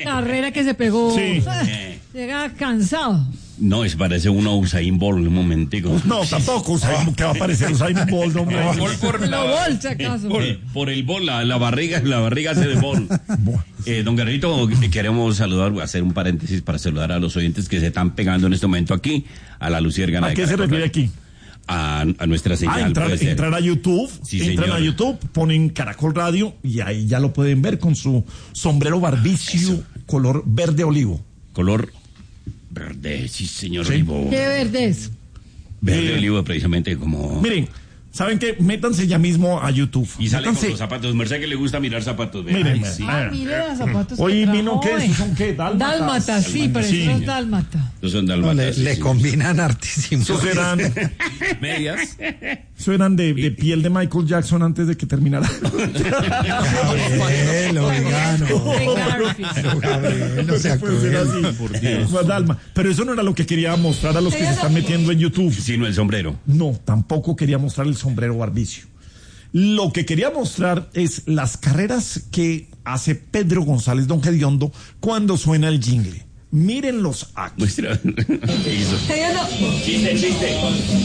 carrera que se pegó. Sí. Llega cansado. No, parece uno Usain Bolt, un momentico. No, tampoco Usain, que va a aparecer Usain Bolt, hombre. Lo bolsa, acaso. Por el bol, la barriga hace de bol. Don Guerrito, queremos saludar, voy a hacer un paréntesis para saludar a los oyentes que se están pegando en este momento aquí, a la luciérgana. ¿A qué se refiere aquí? A nuestra señal. Entrar a YouTube, sí, entran señor. A YouTube, ponen Caracol Radio y ahí ya lo pueden ver con su sombrero barbicio color verde olivo. Color verde, sí, señor. Sí. Olivo. ¿Qué verde es? Verde olivo, precisamente como... Miren, ¿saben qué? Métanse ya mismo a YouTube. Y sale Métanse. con los zapatos. Merced que le gusta mirar zapatos. Vea. Miren, Ay, sí. Mire los zapatos. Oye, que vino, ¿qué? trajo, ¿Esos son qué? Dálmatas, sí, pero Sí. eso es dálmata. Estos son No, dalmatas. le sí, combinan hartísimo. Esos eran, medias. eso eran de piel de Michael Jackson antes de que terminara. Gabriel, oiga, no. Gabriel, no se Puede ser acuerda. así. Por Dios. No, Dalma. Pero eso no era lo que quería mostrar a los que se están metiendo en YouTube. Sino el sombrero. No, tampoco quería mostrar el sombrero barbicio. Lo que quería mostrar es las carreras que hace Pedro González Don Gediondo cuando suena el jingle. Mírenlos aquí. Muestra. ¿Qué hizo? Chiste.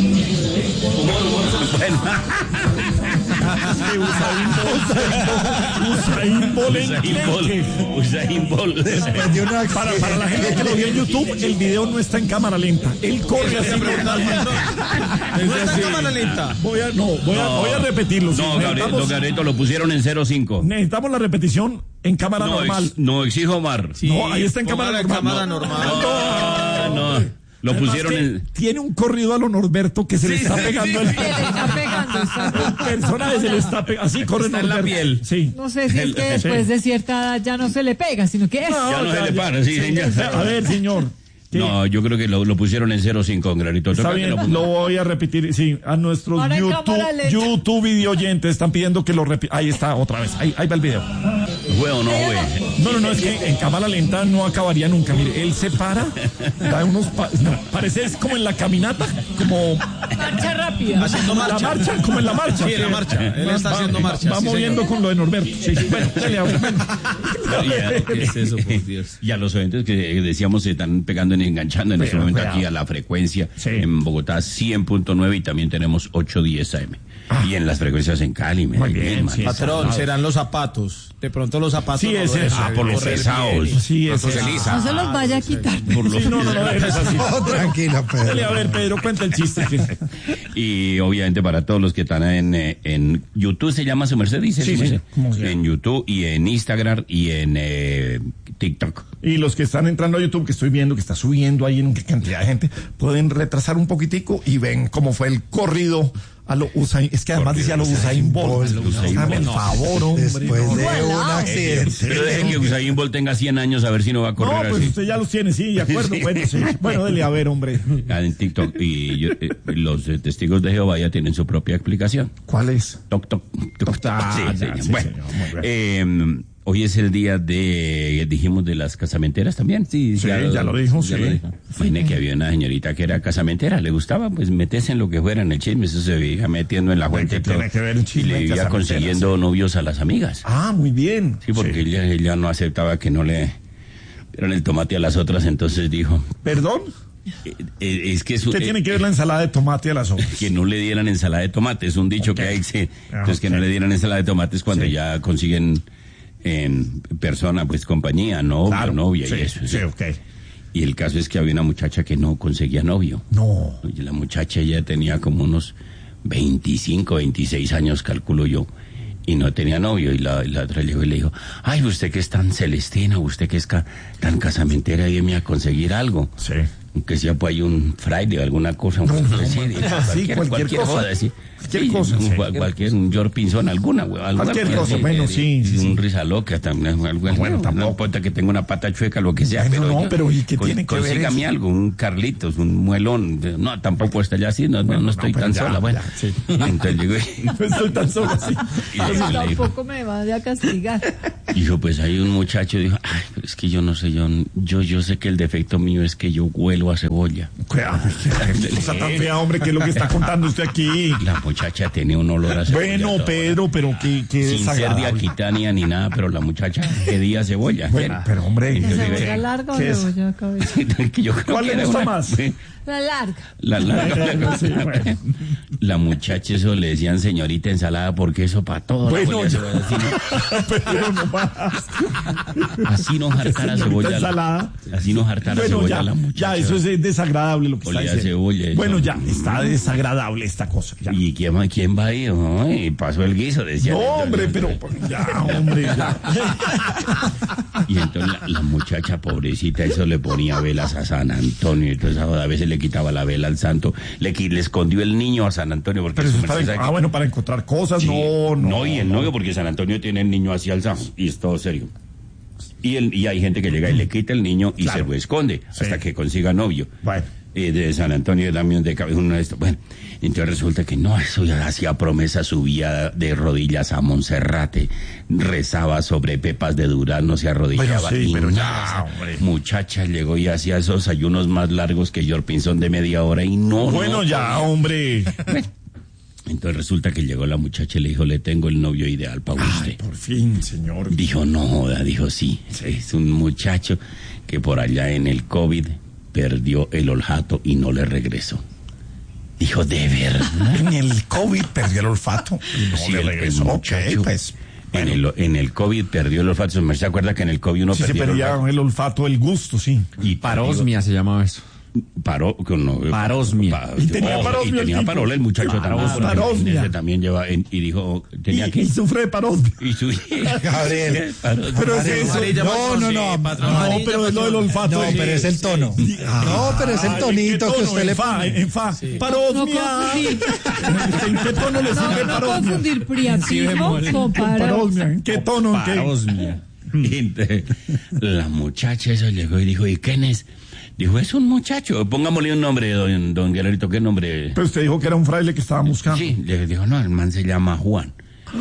Bueno. Usain Bolt en Clenque. Usain Bolt. Para la gente que lo vio en YouTube, el video no está en cámara lenta. Él corre así normalmente. ¿No está en cámara lenta? Voy a repetirlo. sí. No, Don Gabrielito, lo pusieron en 0.5. Necesitamos la repetición en cámara normal. No, exijo Omar. No, ahí está en cámara normal. No. Lo pusieron Además, en... Tiene un corrido a lo Norberto que se le está pegando. Se le está pegando. El personaje se le está pegando. Así corre Está en la Norberto. piel. Sí. No sé si es que después de cierta edad ya no se le pega, sino que es. Ya no se le para, sí, señor. A ver, señor. ¿Qué? No, yo creo que lo pusieron en 0.5, Don Granito. Está Toca que bien, lo voy a repetir. Sí, a nuestros Ahora en cámara lenta. YouTube video oyentes están pidiendo que lo repita. Ahí está, otra vez. Ahí va el video. ¿Fue o no fue? No, es que en cámara lenta no acabaría nunca. Mire, él se para, da unos parece es como en la caminata, como Marcha rápida. Haciendo la marcha. marcha, como en la marcha. Sí, en la marcha. Él está haciendo marcha. Va sí, moviendo señor. con lo de Norberto. Sí. Bueno, dale, bueno. ¿Qué es eso, por Dios? Y a los oyentes que decíamos se están pegando y enganchando en este Pero, momento cuidado. aquí a la frecuencia Sí. en Bogotá 100.9 y también tenemos 810 AM. Y en las frecuencias en Cali, Muy bien, sí. Patrón, serán los zapatos. De pronto los zapatos. Sí, no es lo eso. dejan por los correr pesados. bien. Sí, es Entonces, eso. Elisa. No se los vaya a quitar. por los Sí, no, es así. Oh, tranquila, Dale, Pedro. a ver, Pedro, cuenta el chiste. Y obviamente para todos los que están en YouTube, se llama su merced, dice Sí, su merced. ¿cómo se llama? En YouTube y en Instagram y en TikTok. Y los que están entrando a YouTube, que estoy viendo que está subiendo ahí en qué cantidad de gente, pueden retrasar un poquitico y ven cómo fue el corrido a lo Usain. Es que además decía a lo Usain Bolt. Hágame el favor, hombre. Después no. de un accidente. Pero dejen que Usain Bolt tenga 100 años a ver si no va a correr No, pues así. usted ya los tiene, sí, de acuerdo. Bueno, sí. Bueno, dele a ver, hombre. En TikTok. Y los testigos de Jehová ya tienen su propia explicación. ¿Cuál es? Toc, toc, toc, toc. Ah, Sí, ya, señor. sí, Bueno, señor, muy bien. hoy es el día dijimos de las casamenteras también. Sí, Sí, ya lo dijo, sí. Imagine que había una señorita que era casamentera, le gustaba, pues meterse en lo que fuera en el chisme, eso se veía metiendo en la fuente. ¿Qué tiene que ver el chisme y le de iba casamenteras? consiguiendo novios a las amigas. Ah, muy bien. Sí, porque ella no aceptaba que no le dieran el tomate a las otras, entonces dijo, ¿Perdón? es que ¿Qué tiene que ver la ensalada de tomate a las otras? que no le dieran ensalada de tomate, es un dicho que hay, sí. Entonces que no le dieran ensalada de tomates cuando Sí. ya consiguen en persona, pues compañía, novio, Claro, novia sí, y eso. sí, ok. Y el caso es que había una muchacha que no conseguía novio. No. Y la muchacha ya tenía como unos 25, 26 años, calculo yo, y no tenía novio. Y la otra llegó y le dijo, ay, usted que es tan celestina, usted que es tan casamentera, déjeme a conseguir algo. Sí. Que sea pues hay un Friday o alguna cosa. Cualquier cosa. Joda, sí. Cualquier cosa, sí. Cualquier, un George Pinzón, alguna, güey. Cualquier cosa, bueno, sí. Un Rizaloca también. Bueno, tampoco. No importa que tenga una pata chueca, lo que sea. Bueno, pero no, pero ¿y qué tiene que ver consígame eso? algo, un Carlitos, un muelón. No, tampoco está ya así, no estoy pero tan ya, sola. Bueno, ya, sí. entonces llegó y... No estoy tan solo así. y le dijo, Tampoco me vaya a castigar. dijo, pues hay un muchacho, dijo, ay, pero es que yo no sé, yo sé que el defecto mío es que yo huelo pelo a cebolla. Cosa tan fea, hombre, ¿qué es lo que está contando usted aquí? La muchacha tenía un olor a cebolla. Bueno, toda. Pedro, pero qué Sin ser de desagradable. Aquitania ni nada, pero la muchacha pedía cebolla. Bueno, pero hombre, ¿La Yo cebolla digo, larga o ¿qué es? cebolla cabeza? que yo creo ¿cuál que le era gusta una- más? La larga. La Sí, bueno. La muchacha eso le decían señorita ensalada porque eso para todo. Bueno, la ya. cebolla, Pero no más. así no hartara Señorita cebolla. ensalada. Así no hartara Bueno, cebolla ya, la muchacha. ya, eso es desagradable lo que está Olía a diciendo. cebolla, eso. Bueno, ya, está desagradable esta cosa. Ya. ¿Y quién va ahí? Ay, pasó el guiso, decía. No, hombre, pero ya, hombre, ya. Y entonces la muchacha pobrecita, eso le ponía velas a San Antonio, y entonces a veces le quitaba la vela al santo, le escondió el niño a San Antonio, porque Pero eso su es merced sabe que- bueno, para encontrar cosas, Sí. no. Y el novio, porque San Antonio tiene el niño hacia el santo, y es todo serio. Y hay gente que llega y le quita el niño y Claro. se lo esconde Sí. hasta que consiga novio. Bueno. De San Antonio también de cabeza, uno de estos. Bueno, entonces resulta que no, eso ya hacía promesa, subía de rodillas a Monserrate, rezaba sobre pepas de durazno, se arrodillaba. Bueno, sí, y pero ya, nada, hombre. muchacha llegó y hacía esos ayunos más largos que George Pinzón de media hora y no. Bueno, no ya, podía. hombre. Entonces resulta que llegó la muchacha y le dijo, le tengo el novio ideal para usted. Ay, por fin, señor. Dijo, no joda, dijo, sí, es un muchacho que por allá en el COVID perdió el olfato y no le regresó. Dijo, ¿de verdad? En el COVID perdió el olfato y no Sí, le el regresó. Ok, muchacho pues. en el COVID perdió el olfato. ¿Se acuerda que en el COVID uno Sí, se perdió el perdía olfato? el olfato, el gusto, sí. Y Parosmia se llamaba eso. paró con Parosmia. Y tenía parosmia el tenía tipo. parola el muchacho Claro, también. parosmia. Ese también lleva y dijo tenía que Y sufre de parosmia. y su Gabriel. Pero es eso. No, pero es lo del olfato. No, pero es el tono. No, pero es el tonito que usted le pone. En fa. No Parosmia. confundir, ¿En qué tono le sirve no parosmia? confundir priapismo con Parosmia. parosmia. ¿En qué tono? ¿En qué? Parosmia. Y entonces, la muchacha eso llegó y dijo, ¿y quién es? Dijo, es un muchacho, pongámosle un nombre, don Guerrerito, ¿qué nombre? Pero usted dijo que era un fraile que estaba buscando. Sí, le dijo, no, el man se llama Juan.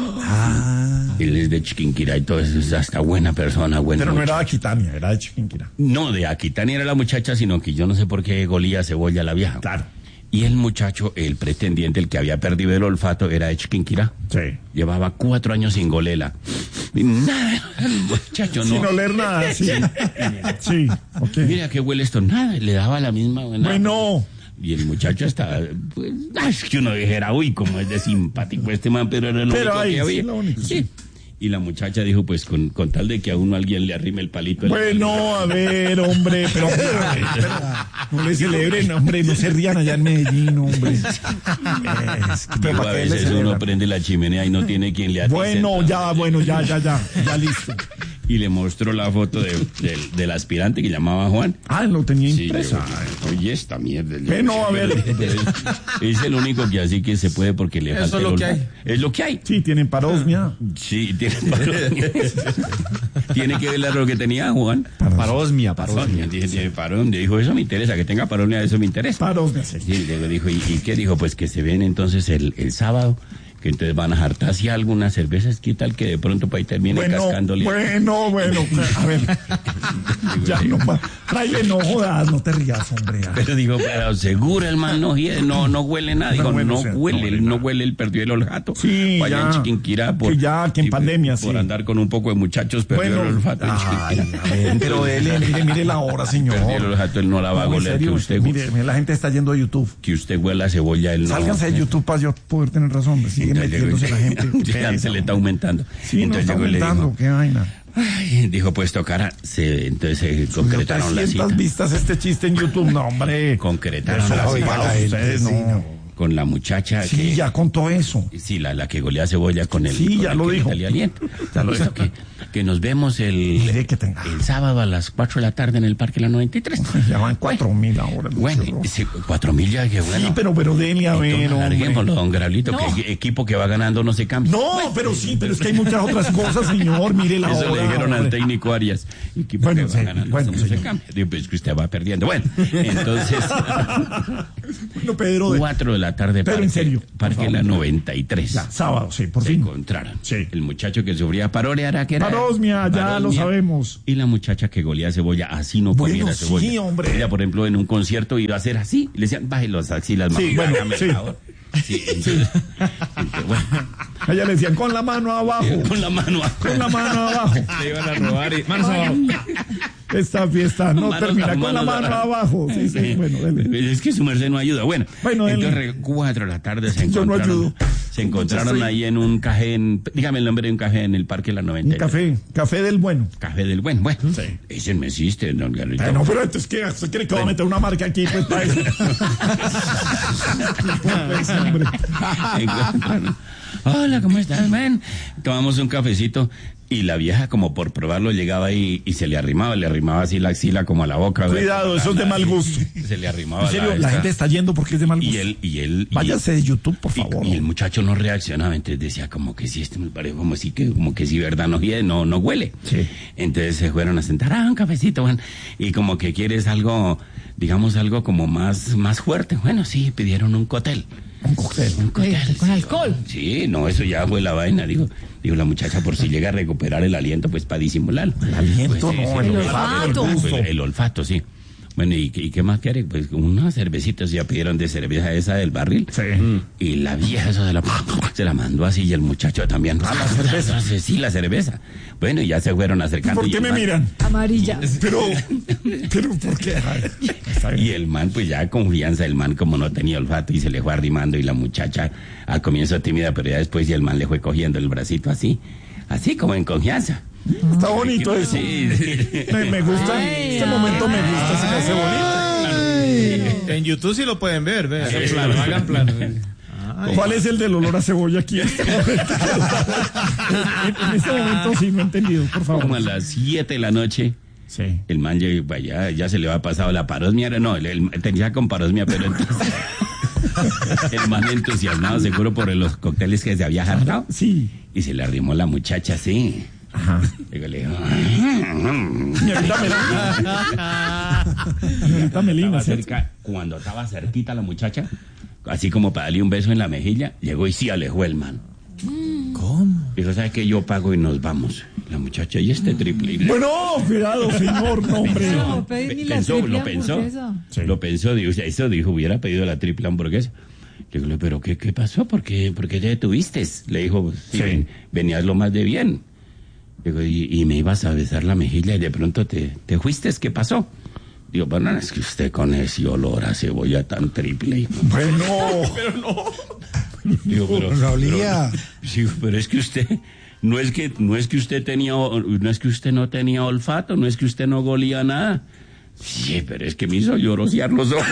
Él es de Chiquinquirá y todo eso, es hasta buena persona, buena Pero no era de muchacha. Aquitania, era de Chiquinquirá. No, de Aquitania era la muchacha, sino que yo no sé por qué golía cebolla la vieja. Claro. Y el muchacho, el pretendiente, el que había perdido el olfato, era de Chiquinquirá. Sí. Llevaba 4 años sin golela. Y nada, el muchacho no. Sin oler nada, sí. Sí, ok. Mira que huele esto, nada, le daba la misma. Bueno. Y el muchacho estaba, pues, es que uno dijera, uy, como es de simpático este man, pero era lo Pero único ahí, que había. sí, lo único, sí. Y la muchacha dijo, pues, con tal de que a uno alguien le arrime el palito. Bueno, a ver, hombre, pero no le celebren, hombre, no se rían allá en Medellín, hombre. Es que, Digo, ¿para a qué le veces uno celebran? prende la chimenea y no tiene quien le atice. Bueno, ya, ya listo. Y le mostró la foto del aspirante que llamaba Juan. Ah, lo tenía Sí, impresa. oye, esta mierda. Bueno, a ver. Es el único que así que se puede porque le Eso falta es lo el que olfato. hay. Es lo que hay. Sí, tienen parosmia. Sí, tiene parón. Tiene que ver lo que tenía Juan. Parosmia, Parón, tiene parón. Dijo, eso me interesa, que tenga parón, eso me interesa. Parosmia, sí. Sí, luego dijo, ¿y qué dijo? Pues que se ven entonces el sábado, que entonces van a jartar así algunas cervezas, ¿qué tal que de pronto para ahí termine Bueno, cascándole? bueno, a ver. Ya no más. Fraile, no jodas, no te rías, hombre. Pero digo, pero seguro el man no huele nada. Digo, bueno, no o sea, huele, no no huele, él perdió el olfato. Sí, Vaya ya. en Chiquinquirá Que en sí, pandemia, por sí. andar con un poco de muchachos perdió el olfato en ay, Chiquinquirá. a ver, pero mire la hora, señor. Perdió el olfato, él no la va a No, en golear, que serio, usted, mire, la gente está yendo a YouTube. que usted huela a cebolla, él no. Sálganse de YouTube para yo poder tener razón. Sigue Entonces llegó y- metiéndose la gente. Ya se le está aumentando. Sí, no Entonces está llegó y le aumentando, dijo, qué vaina. ay, dijo, pues tocará. Entonces se concretaron la 300 cita. vistas este chiste en YouTube, no, hombre. Concretaron Eso la no, cita para ustedes, no. con la muchacha Sí, que... ya contó eso. Sí, la que golea cebolla con el... Sí, con ya el lo que le dijo. salía aliento. Ya lo Listo, dijo. que nos vemos Mire que tenga. el sábado a las 4 de la tarde en el Parque La 93. Ya van 4.000 ahora. Bueno, Lucho. sí, 4.000 ya, que bueno. Sí, pero dele a ver, Entonces, hombre. larguémoslo, don Grablito, No. que equipo que va ganando no se cambia. No, pero sí, pero es que hay muchas otras cosas, señor. Mire la Eso hora. le dijeron al hombre. técnico Arias. Equipo Bueno, que va sí, ganando bueno, no se señor. cambia. Digo, pues que usted va perdiendo. Bueno, entonces... Bueno, Pedro. 4 de la la tarde, Pero en serio, por Parque favor. La 93. Ya, sábado, sí, por Se fin. encontraron. Sí. El muchacho que sufría parorea, que era Parosmia, ya lo sabemos. Y la muchacha que golea cebolla, así no Bueno, comiera sí, cebolla. hombre. Ella, por ejemplo, en un concierto iba a hacer así, y le decían, baje los axilas, Sí, bueno, hágame el sí. favor. Sí, entonces, bueno, A ella le decían con la mano abajo. con la mano Con la mano abajo. Le iban a robar y... Manos abajo. Esta fiesta no Manos- termina con la manos mano abajo. Sí, sí, bueno, dele. Es que su merced no ayuda. Bueno, Bueno, entonces 4 de la tarde se Yo no encontraron. ayudo. Se encontraron Yo soy- ahí en un café, dígame el nombre de un café en el Parque La Un 93. café del bueno. Café del Buen. Bueno, Sí. ese me existe, don Carlito. No, pero entonces, ¿qué? ¿Usted cree que va a meter una marca aquí? Pues, para eso. Pues, hombre. Encontraron. Hola, ¿cómo estás, man? Tomamos un cafecito y la vieja, como por probarlo, llegaba ahí y se le arrimaba así la axila como a la boca. Cuidado, eso es de mal gusto. Se le arrimaba En serio, la esta. gente está yendo porque es de mal gusto. Y él. Váyase de YouTube, por favor. Y el muchacho no reaccionaba, entonces decía como que sí, me parece como que sí, verdad, no huele. Sí. Entonces se fueron a sentar, un cafecito, bueno, y como que quieres algo, digamos algo como más fuerte. Bueno, sí, pidieron un cóctel. Un cóctel. Un cóctel. Con sí. alcohol. Sí, no, eso ya fue la vaina, digo la muchacha por si llega a recuperar el aliento, pues para disimularlo. El aliento, Pues, sí, no, sí, el olfato. el gusto. el olfato, sí. Bueno, ¿y qué más quiere? Pues unas cervecitas ya pidieron de cerveza esa del barril. Sí. Y la vieja eso se la mandó así y el muchacho también. ¿A la cerveza? Sí, la cerveza. Bueno, y ya se fueron acercando. ¿Por y qué el me man- miran? Amarilla. Pero, ¿por qué? Está bien. Y el man, pues ya confianza, el man como no tenía olfato y se le fue arrimando y la muchacha al comienzo tímida, pero ya después y el man le fue cogiendo el bracito así como en confianza. Está bonito eso. Sí. Me gusta. Ay, Este momento me gusta, se me hace bonito. En YouTube sí lo pueden ver, ve. Sí. Hagan plano. ¿Cuál es el del olor a cebolla aquí? En este momento sí, no he entendido, por Como a favor. las 7 de la noche. Sí. El man ya se le había pasado la parosmia, no, él tenía con parosmia, pero entonces el man entusiasmado seguro por los cócteles que se había jartado Sí. y se le arrimó la muchacha así. Ajá. Luego le dijo, Señorita Melina. Señorita Melina, estaba ¿cierto? cerca, cuando estaba cerquita la muchacha, así como para darle un beso en la mejilla, llegó y sí alejó el man. ¿Cómo? Dijo, ¿sabes qué? Yo pago y nos vamos. La muchacha, y este triple. Bueno, cuidado, señor, no, hombre. No, pedí ni la triple Lo pensó. hamburguesa. Sí. Lo pensó, dijo, hubiera pedido la triple hamburguesa. Le digo, ¿pero qué pasó? ¿Por qué te detuviste? Le dijo, Sí. venías lo más de bien. Digo, y me ibas a besar la mejilla y de pronto te fuiste, ¿qué pasó? Digo, bueno, es que usted con ese olor a cebolla tan triple. Bueno, Digo, No olía. sí, pero es que usted, no es que usted no tenía olfato, no es que usted no golía nada. Sí, pero es que me hizo llorosear los ojos.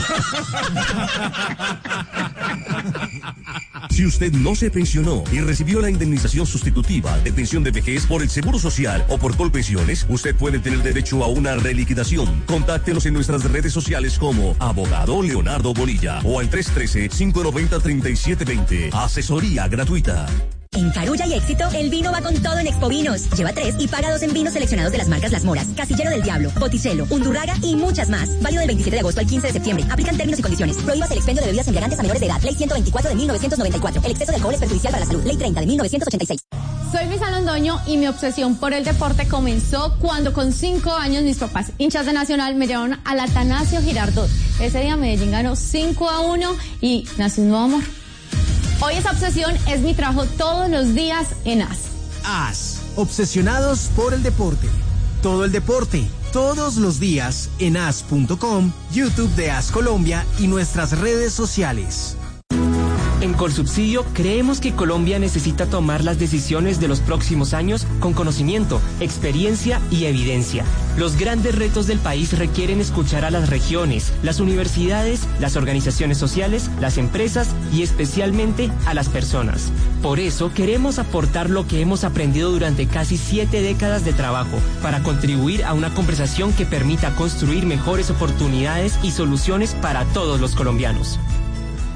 Si usted no se pensionó y recibió la indemnización sustitutiva de pensión de vejez por el Seguro Social o por Colpensiones, usted puede tener derecho a una reliquidación. Contáctenos en nuestras redes sociales como Abogado Leonardo Bonilla o al 313-590-3720. Asesoría gratuita. En Carulla y Éxito, el vino va con todo en Expo Vinos. Lleva 3 y paga 2 en vinos seleccionados de las marcas Las Moras, Casillero del Diablo, Botticello, Undurraga y muchas más. Válido del 27 de agosto al 15 de septiembre. Aplican términos y condiciones. Prohíbas el expendio de bebidas embriagantes a menores de edad. Ley 124 de 1994. El exceso de alcohol es perjudicial para la salud. Ley 30 de 1986. Soy Luisa Londoño y mi obsesión por el deporte comenzó cuando con 5 años mis papás, hinchas de Nacional, me llevaron al Atanasio Girardot. Ese día Medellín ganó 5-1 y nació un nuevo amor. Hoy esa obsesión es mi trabajo todos los días en AS. AS, obsesionados por el deporte. Todo el deporte, todos los días en as.com, YouTube de AS Colombia y nuestras redes sociales. En Colsubsidio creemos que Colombia necesita tomar las decisiones de los próximos años con conocimiento, experiencia y evidencia. Los grandes retos del país requieren escuchar a las regiones, las universidades, las organizaciones sociales, las empresas y especialmente a las personas. Por eso queremos aportar lo que hemos aprendido durante casi 7 décadas de trabajo para contribuir a una conversación que permita construir mejores oportunidades y soluciones para todos los colombianos.